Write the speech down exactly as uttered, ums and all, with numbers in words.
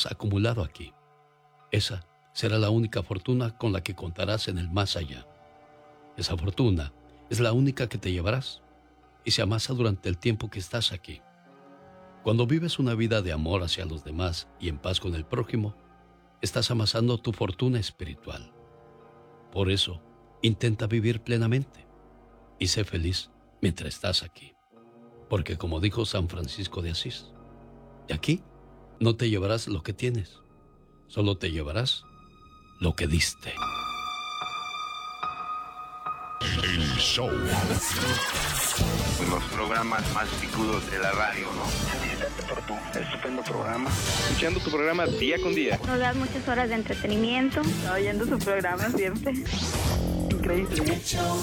has acumulado aquí. Esa será la única fortuna con la que contarás en el más allá. Esa fortuna es la única que te llevarás y se amasa durante el tiempo que estás aquí. Cuando vives una vida de amor hacia los demás y en paz con el prójimo, estás amasando tu fortuna espiritual. Por eso, intenta vivir plenamente y sé feliz mientras estás aquí. Porque como dijo San Francisco de Asís, de aquí no te llevarás lo que tienes, solo te llevarás lo que diste. El show. Los programas más picudos de la radio, ¿no? Felicitarte por tu estupendo programa. Escuchando tu programa día con día. Nos das muchas horas de entretenimiento. Oyendo su programa siempre. Increíble. El show